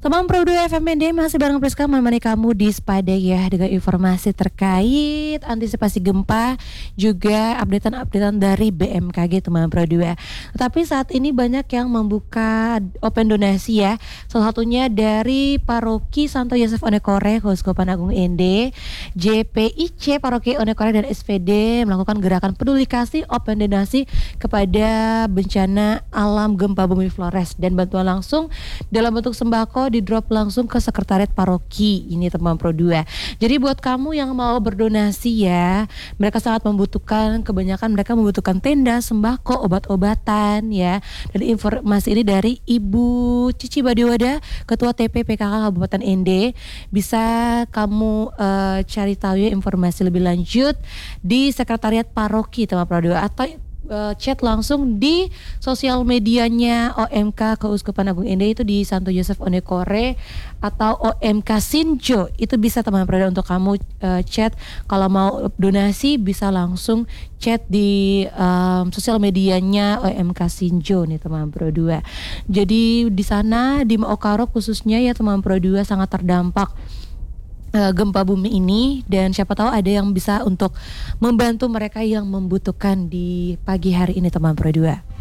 Teman Pro 2 FMND masih bareng Priska menemani kamu di Spada ya, dengan informasi terkait antisipasi gempa, juga updatean dari BMKG teman Pro 2. Tetapi saat ini banyak yang membuka open donasi ya. Salah satunya dari Paroki Santo Yosef Onekore, Keuskupan Agung ND, JPIC Paroki Onekore dan SPD melakukan gerakan peduli kasih open donasi kepada bencana alam gempa bumi Flores, dan bantuan langsung dalam bentuk sembako di drop langsung ke sekretariat paroki ini teman Pro 2. Jadi buat kamu yang mau berdonasi ya, mereka sangat membutuhkan, kebanyakan mereka membutuhkan tenda, sembako, obat-obatan ya. Dan informasi ini dari Ibu Cici Badiwada, Ketua TP PKK Kabupaten ND. Bisa kamu cari tahu ya informasi lebih lanjut di sekretariat paroki teman Pro 2, atau chat langsung di sosial medianya OMK Keuskupan Agung ND, itu di Santo Yosef Onekore atau OMK Sinjo. Itu bisa teman Pro untuk kamu chat. Kalau mau donasi bisa langsung chat di sosial medianya OMK Sinjo nih teman Pro 2. Jadi di sana di Maokaro khususnya ya teman Pro 2 sangat terdampak gempa bumi ini, dan siapa tahu ada yang bisa untuk membantu mereka yang membutuhkan di pagi hari ini teman Pro 2.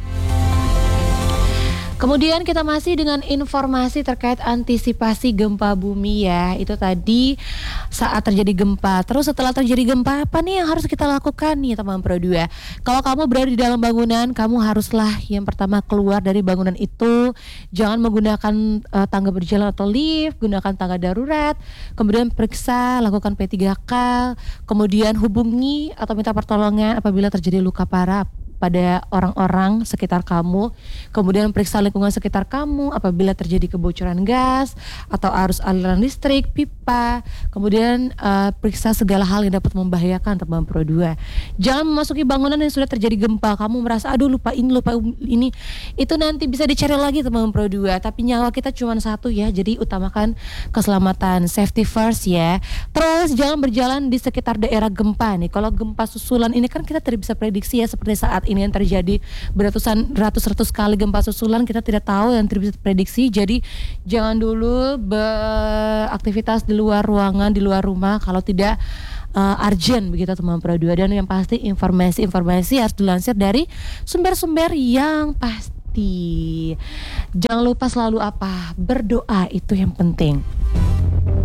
Kemudian kita masih dengan informasi terkait antisipasi gempa bumi ya. Itu tadi saat terjadi gempa. Terus setelah terjadi gempa, apa nih yang harus kita lakukan nih teman Pro 2? Kalau kamu berada di dalam bangunan, kamu haruslah yang pertama keluar dari bangunan itu. Jangan menggunakan tangga berjalan atau lift, gunakan tangga darurat. Kemudian periksa, lakukan P3K. Kemudian hubungi atau minta pertolongan apabila terjadi luka parah pada orang-orang sekitar kamu. Kemudian periksa lingkungan sekitar kamu apabila terjadi kebocoran gas atau arus aliran listrik, pipa. Kemudian periksa segala hal yang dapat membahayakan teman Pro 2. Jangan memasuki bangunan yang sudah terjadi gempa. Kamu merasa aduh lupa ini. Itu nanti bisa dicari lagi teman Pro 2. Tapi nyawa kita cuma satu ya. Jadi utamakan keselamatan, safety first ya. Terus jangan berjalan di sekitar daerah gempa nih. Kalau gempa susulan ini kan kita tidak bisa prediksi ya, seperti saat ini yang terjadi ratus kali gempa susulan, kita tidak tahu yang tidak bisa prediksi. Jadi jangan dulu beraktivitas di luar ruangan, di luar rumah kalau tidak urgent begitu teman Pro 2. Dan yang pasti informasi harus dilansir dari sumber-sumber yang pasti. Jangan lupa selalu apa? Berdoa, itu yang penting.